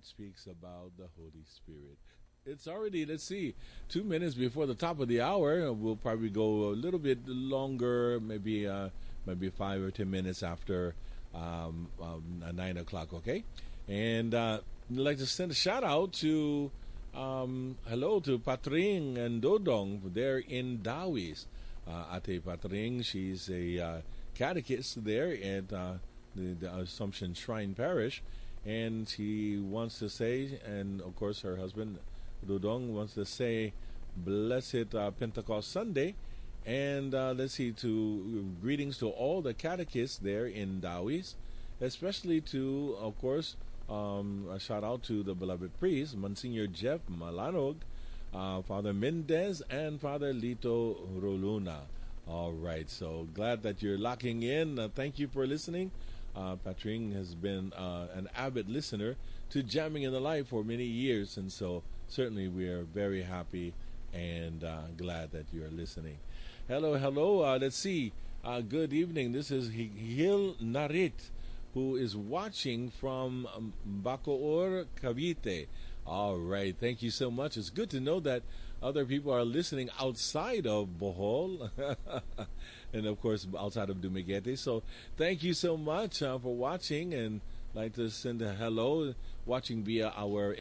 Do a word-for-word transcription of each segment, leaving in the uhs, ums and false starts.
God speaks about the Holy Spirit. It's already, let's see, two minutes before the top of the hour. We'll probably go a little bit longer, maybe uh, maybe five or ten minutes after um, um, nine o'clock, okay? And uh, I'd like to send a shout out to, um, hello to Patring and Dodong. They're in Dawis. Uh, Ate Patring, she's a uh, catechist there at uh, the, the Assumption Shrine Parish. And she wants to say, and of course her husband Dudong wants to say, blessed uh, Pentecost Sunday. And uh, let's see, to greetings to all the catechists there in Dawis, especially to, of course, um, a shout out to the beloved priest, Monsignor Jeff Malanog, uh, Father Mendez, and Father Lito Roluna. All right, so glad that you're locking in. Uh, thank you for listening. Uh, Patring has been uh, an avid listener to Jamming in the Light for many years, and so certainly we are very happy and uh, glad that you are listening. Hello, hello. Uh, let's see. Uh, good evening. This is Hil Narit, who is watching from um, Bacoor, Cavite. All right. Thank you so much. It's good to know that other people are listening outside of Bohol and, of course, outside of Dumaguete. So thank you so much uh, for watching, and I'd like to send a hello watching via our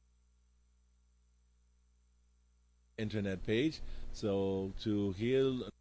internet page. So to Hil